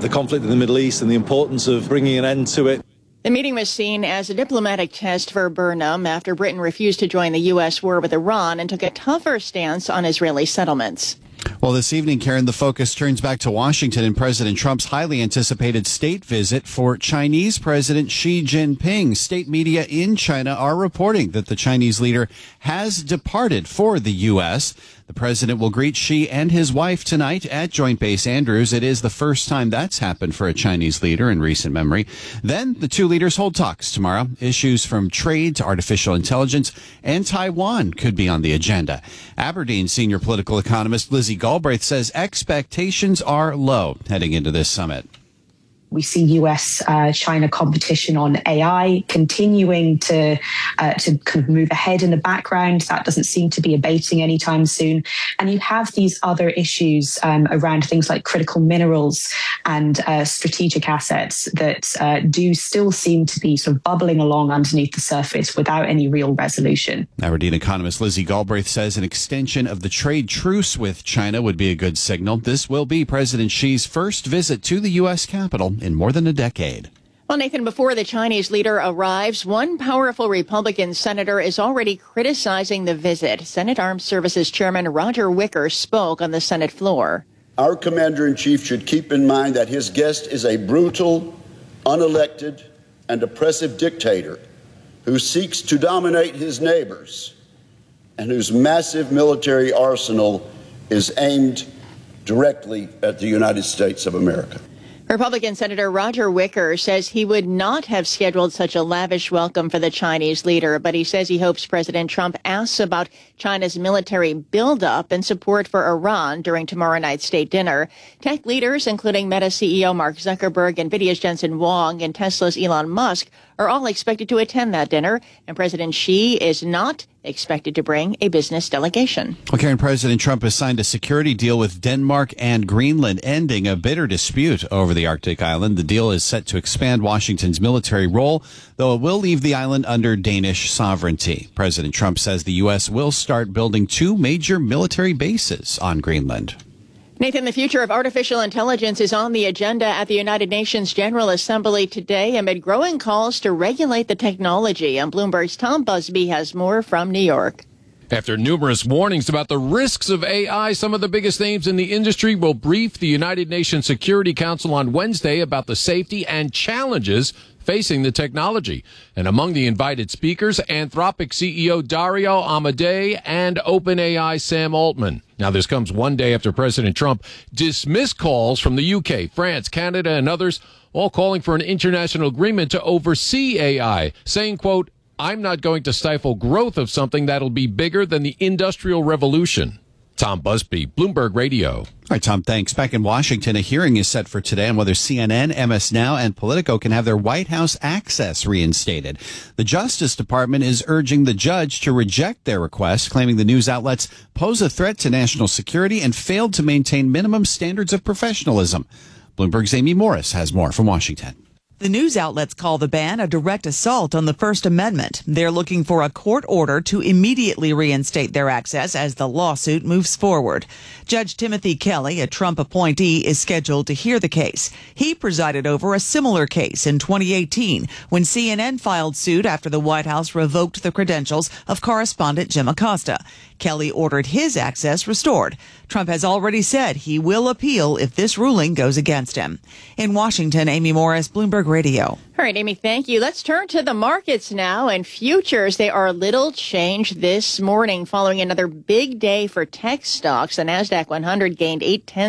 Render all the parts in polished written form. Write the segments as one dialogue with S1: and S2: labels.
S1: the conflict in the Middle East and the importance of bringing an end to it.
S2: The meeting was seen as a diplomatic test for Burnham after Britain refused to join the U.S. war with Iran and took a tougher stance on Israeli settlements.
S3: Well, this evening, Karen, the focus turns back to Washington and President Trump's highly anticipated state visit for Chinese President Xi Jinping. State media in China are reporting that the Chinese leader has departed for the U.S. The president will greet Xi and his wife tonight at Joint Base Andrews. It is the first time that's happened for a Chinese leader in recent memory. Then the two leaders hold talks tomorrow. Issues from trade to artificial intelligence and Taiwan could be on the agenda. Aberdeen senior political economist Lizzie Galbraith says expectations are low heading into this summit.
S4: We see US-China competition on AI continuing to kind of move ahead in the background. That doesn't seem to be abating anytime soon. And you have these other issues around things like critical minerals and strategic assets that do still seem to be sort of bubbling along underneath the surface without any real resolution.
S3: Aberdeen economist Lizzie Galbraith says an extension of the trade truce with China would be a good signal. This will be President Xi's first visit to the U.S. Capitol in more than a decade.
S2: Well, Nathan, before the Chinese leader arrives, one powerful Republican senator is already criticizing the visit. Senate Armed Services Chairman Roger Wicker spoke on the Senate floor.
S5: Our commander-in-chief should keep in mind that his guest is a brutal, unelected, and oppressive dictator who seeks to dominate his neighbors and whose massive military arsenal is aimed directly at the United States of America.
S2: Republican Senator Roger Wicker says he would not have scheduled such a lavish welcome for the Chinese leader, but he says he hopes President Trump asks about China's military buildup and support for Iran during tomorrow night's state dinner. Tech leaders, including Meta CEO Mark Zuckerberg, NVIDIA's Jensen Huang, and Tesla's Elon Musk, are all expected to attend that dinner, and President Xi is not expected to bring a business delegation.
S3: Well, Karen, President Trump has signed a security deal with Denmark and Greenland, ending a bitter dispute over the Arctic island. The deal is set to expand Washington's military role, though it will leave the island under Danish sovereignty. President Trump says the U.S. will start building 2 major military bases on Greenland.
S2: Nathan, the future of artificial intelligence is on the agenda at the United Nations General Assembly today amid growing calls to regulate the technology. And Bloomberg's Tom Busby has more from New York.
S6: After numerous warnings about the risks of AI, some of the biggest names in the industry will brief the United Nations Security Council on Wednesday about the safety and challenges facing the technology. And among the invited speakers, Anthropic CEO Dario Amodei and OpenAI Sam Altman. Now, this comes one day after President Trump dismissed calls from the UK, France, Canada, and others, all calling for an international agreement to oversee AI, saying, quote, "I'm not going to stifle growth of something that'll be bigger than the Industrial Revolution." Tom Busby, Bloomberg Radio.
S3: All right, Tom, thanks. Back in Washington, a hearing is set for today on whether CNN, MS Now, and Politico can have their White House access reinstated. The Justice Department is urging the judge to reject their request, claiming the news outlets pose a threat to national security and failed to maintain minimum standards of professionalism. Bloomberg's Amy Morris has more from Washington.
S7: The news outlets call the ban a direct assault on the First Amendment. They're looking for a court order to immediately reinstate their access as the lawsuit moves forward. Judge Timothy Kelly, a Trump appointee, is scheduled to hear the case. He presided over a similar case in 2018 when CNN filed suit after the White House revoked the credentials of correspondent Jim Acosta. Kelly ordered his access restored. Trump has already said he will appeal if this ruling goes against him. In Washington, Amy Morris, Bloomberg Radio.
S2: All right, Amy, thank you. Let's turn to the markets now. And futures, they are little changed this morning following another big day for tech stocks. The NASDAQ 100 gained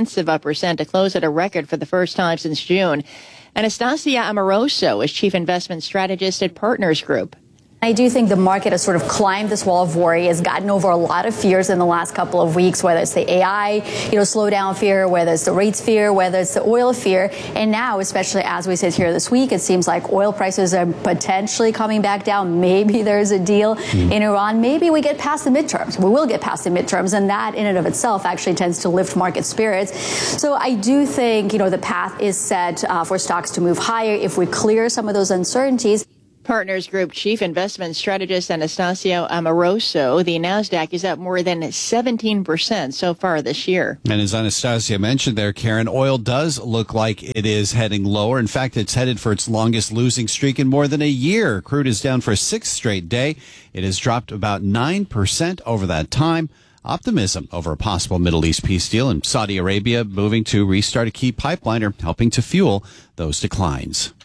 S2: 0.8% to close at a record for the first time since June. Anastasia Amoroso is chief investment strategist at Partners Group.
S8: I do think the market has sort of climbed this wall of worry, has gotten over a lot of fears in the last couple of weeks, whether it's the AI, slowdown fear, whether it's the rates fear, whether it's the oil fear. And now, especially as we sit here this week, it seems like oil prices are potentially coming back down. Maybe there's a deal in Iran. Maybe we get past the midterms. We will get past the midterms. And that in and of itself actually tends to lift market spirits. So I do think, the path is set for stocks to move higher if we clear some of those uncertainties.
S2: Partners Group Chief Investment Strategist Anastasio Amoroso. The Nasdaq is up more than 17% so far this year.
S3: And as Anastasia mentioned there, Karen, oil does look like it is heading lower. In fact, it's headed for its longest losing streak in more than a year. Crude is down for a sixth straight day. It has dropped about 9% over that time. Optimism over a possible Middle East peace deal, and Saudi Arabia moving to restart a key pipeline are helping to fuel those declines.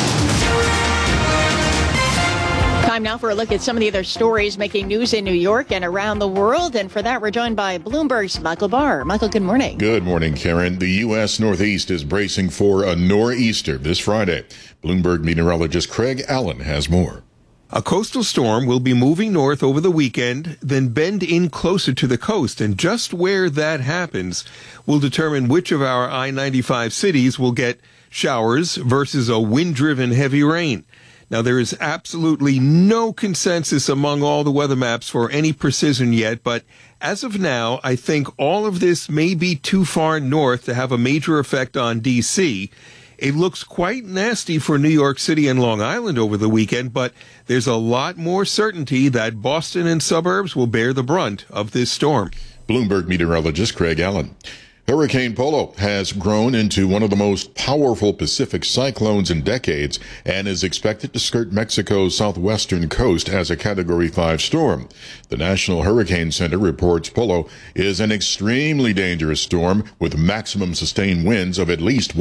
S2: Time now for a look at some of the other stories making news in New York and around the world. And for that, we're joined by Bloomberg's Michael Barr. Michael, good morning.
S9: Good morning, Karen. The U.S. Northeast is bracing for a nor'easter this Friday. Bloomberg meteorologist Craig Allen has more.
S10: A coastal storm will be moving north over the weekend, then bend in closer to the coast. And just where that happens will determine which of our I-95 cities will get showers versus a wind-driven heavy rain. Now, there is absolutely no consensus among all the weather maps for any precision yet, but as of now, I think all of this may be too far north to have a major effect on D.C. It looks quite nasty for New York City and Long Island over the weekend, but there's a lot more certainty that Boston and suburbs will bear the brunt of this storm.
S9: Bloomberg meteorologist Craig Allen. Hurricane Polo has grown into one of the most powerful Pacific cyclones in decades and is expected to skirt Mexico's southwestern coast as a Category 5 storm. The National Hurricane Center reports Polo is an extremely dangerous storm with maximum sustained winds of at least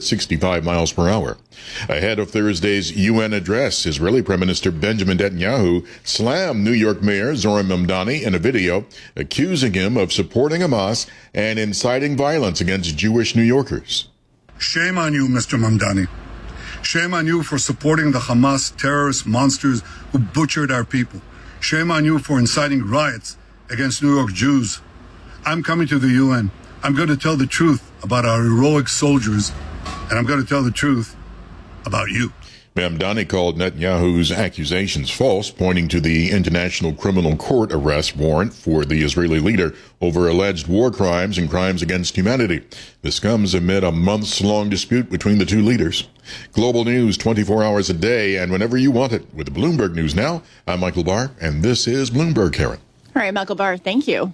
S9: 165 miles per hour. Ahead of Thursday's UN address, Israeli Prime Minister Benjamin Netanyahu slammed New York Mayor Zohran Mamdani in a video, accusing him of supporting Hamas and inciting violence against Jewish New Yorkers.
S11: Shame on you, Mr. Mamdani. Shame on you for supporting the Hamas terrorist monsters who butchered our people. Shame on you for inciting riots against New York Jews. I'm coming to the UN. I'm going to tell the truth about our heroic soldiers, and I'm going to tell the truth about you.
S9: Mamdani called Netanyahu's accusations false, pointing to the International Criminal Court arrest warrant for the Israeli leader over alleged war crimes and crimes against humanity. This comes amid a months-long dispute between the two leaders. Global news 24 hours a day and whenever you want it. With Bloomberg News Now, I'm Michael Barr, and this is Bloomberg, Karen.
S2: All right, Michael Barr, thank you.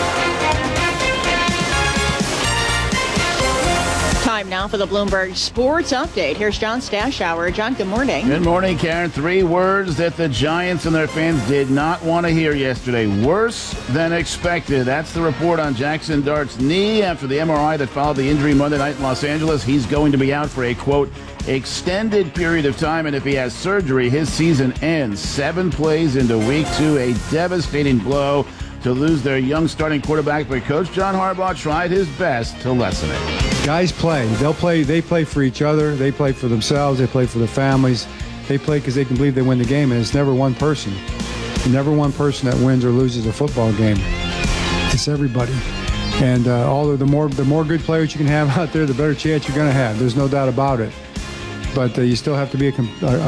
S2: Time now for the Bloomberg Sports Update. Here's John Stashower. John, good morning.
S12: Good morning, Karen. 3 words that the Giants and their fans did not want to hear yesterday. Worse than expected. That's the report on Jackson Dart's knee after the MRI that followed the injury Monday night in Los Angeles. He's going to be out for a, quote, extended period of time, and if he has surgery, his season ends. 7 plays into week 2, a devastating blow to lose their young starting quarterback, but Coach John Harbaugh tried his best to lessen it.
S13: Guys play. They play for each other. They play for themselves. They play for their families. They play because they can believe they win the game, and it's never one person. Never one person that wins or loses a football game. It's everybody. And the more good players you can have out there, the better chance you're going to have. There's no doubt about it. But you still have to be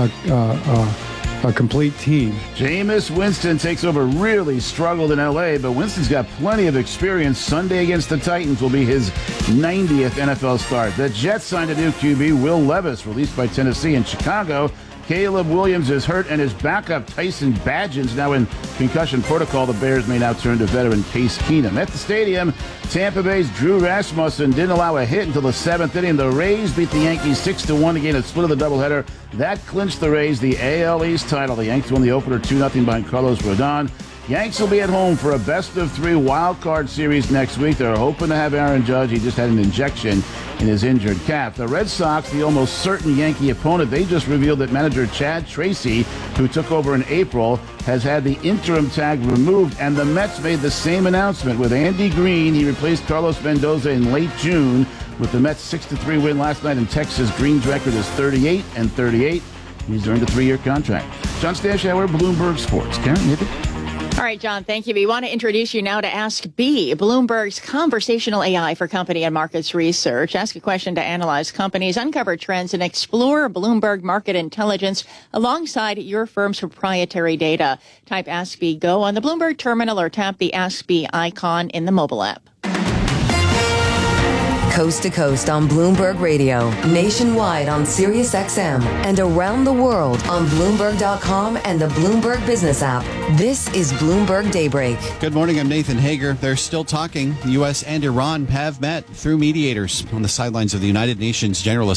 S13: a complete team.
S12: Jameis Winston takes over. Really struggled in L.A., but Winston's got plenty of experience. Sunday against the Titans will be his 90th NFL start. The Jets signed a new QB, Will Levis, released by Tennessee. In Chicago, Caleb Williams is hurt, and his backup, Tyson Bagent's now in concussion protocol. The Bears may now turn to veteran Case Keenum. At the stadium, Tampa Bay's Drew Rasmussen didn't allow a hit until the 7th inning. The Rays beat the Yankees 6-1 to gain a split of the doubleheader. That clinched the Rays the AL East title. The Yanks won the opener 2-0 behind Carlos Rodon. Yanks will be at home for a best-of-3 wild card series next week. They're hoping to have Aaron Judge. He just had an injection in his injured calf. The Red Sox, the almost certain Yankee opponent, they just revealed that manager Chad Tracy, who took over in April, has had the interim tag removed, and the Mets made the same announcement. With Andy Green, he replaced Carlos Mendoza in late June. With the Mets' 6-3 win last night in Texas, Green's record is 38-38. He's earned a 3-year contract. John Stashower, Bloomberg Sports. Karen, anything?
S2: All right, John, thank you. We want to introduce you now to Ask B, Bloomberg's conversational AI for company and markets research. Ask a question to analyze companies, uncover trends, and explore Bloomberg market intelligence alongside your firm's proprietary data. Type Ask B Go on the Bloomberg terminal or tap the Ask B icon in the mobile app.
S14: coast to coast on Bloomberg Radio, nationwide on Sirius XM, and around the world on Bloomberg.com and the Bloomberg Business app. This is Bloomberg Daybreak.
S3: Good morning, I'm Nathan Hager. They're still talking. The U.S. and Iran have met through mediators on the sidelines of the United Nations General